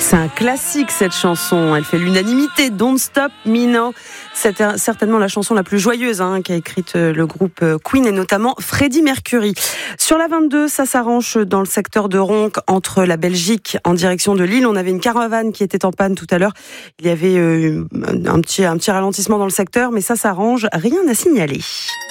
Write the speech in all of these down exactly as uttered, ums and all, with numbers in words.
C'est un classique cette chanson, elle fait l'unanimité. Don't Stop Me Now, c'est certainement la chanson la plus joyeuse hein, qu'a écrite le groupe Queen et notamment Freddie Mercury. Sur la vingt-deux, ça s'arrange dans le secteur de Ronques entre la Belgique en direction de Lille. On avait une caravane qui était en panne tout à l'heure. Il y avait euh, un petit un petit ralentissement dans le secteur, mais ça s'arrange, rien à signaler.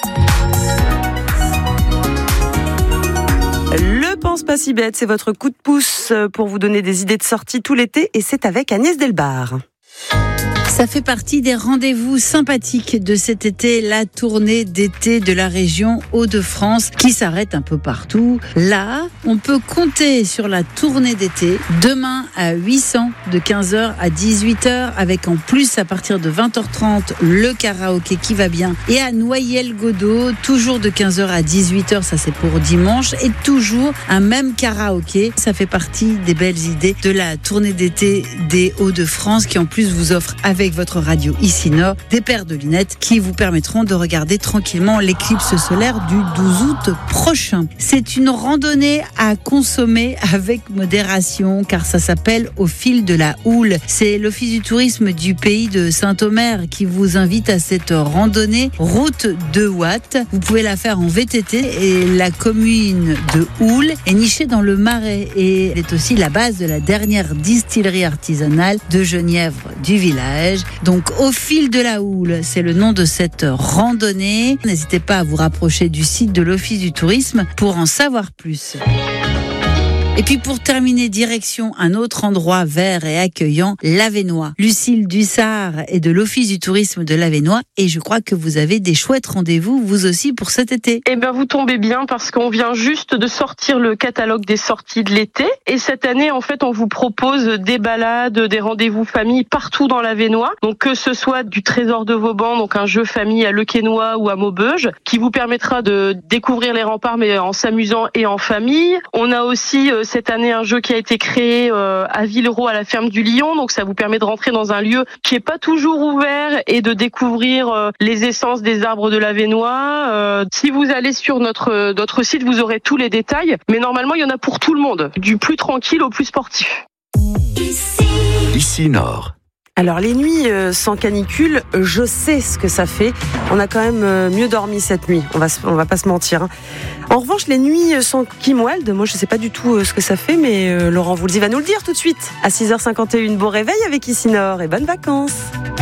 Le Pense pas si bête, c'est votre coup de pouce pour vous donner des idées de sortie tout l'été et c'est avec Agnès Delbar. Ça fait partie des rendez-vous sympathiques de cet été, la tournée d'été de la région Hauts-de-France qui s'arrête un peu partout. Là, on peut compter sur la tournée d'été demain à huit cents de quinze heures à dix-huit heures avec en plus à partir de vingt heures trente le karaoké qui va bien et à Noyelles-Godault toujours de quinze heures à dix-huit heures, ça c'est pour dimanche et toujours un même karaoké. Ça fait partie des belles idées de la tournée d'été des Hauts-de-France qui en plus vous offre avec votre radio ici Nord des paires de lunettes qui vous permettront de regarder tranquillement l'éclipse solaire du douze août prochain. C'est une randonnée à consommer avec modération car ça s'appelle Au fil de la houle. C'est l'Office du tourisme du pays de Saint-Omer qui vous invite à cette randonnée route de Ouatte. Vous pouvez la faire en V T T et la commune de Houle est nichée dans le Marais et elle est aussi la base de la dernière distillerie artisanale de Genièvre du village. Donc Au fil de la houle, c'est le nom de cette randonnée. N'hésitez pas à vous rapprocher du site de l'Office du tourisme pour en savoir plus. Et puis pour terminer, direction un autre endroit vert et accueillant, l'Avesnois. Lucille Dussard est de l'Office du tourisme de l'Avesnois et je crois que vous avez des chouettes rendez-vous, vous aussi, pour cet été. Eh bien, vous tombez bien parce qu'on vient juste de sortir le catalogue des sorties de l'été. Et cette année, en fait, on vous propose des balades, des rendez-vous famille partout dans l'Avesnois. Donc, que ce soit du Trésor de Vauban, donc un jeu famille à Lequesnois ou à Maubeuge, qui vous permettra de découvrir les remparts, mais en s'amusant et en famille. On a aussi euh, cette année un jeu qui a été créé euh, à Villeroy à la ferme du Lion, donc ça vous permet de rentrer dans un lieu qui est pas toujours ouvert et de découvrir euh, les essences des arbres de l'Avesnois. Euh, si vous allez sur notre notre site, vous aurez tous les détails, mais normalement il y en a pour tout le monde, du plus tranquille au plus sportif. Ici, Ici Nord. Alors les nuits euh, sans canicule, je sais ce que ça fait. On a quand même euh, mieux dormi cette nuit. On va on va pas se mentir. Hein. En revanche, les nuits sans Kim Wilde, moi je sais pas du tout euh, ce que ça fait, mais euh, Laurent Voulzy va nous le dire tout de suite. À six heures cinquante et une, bon réveil avec Ici Nord et bonnes vacances.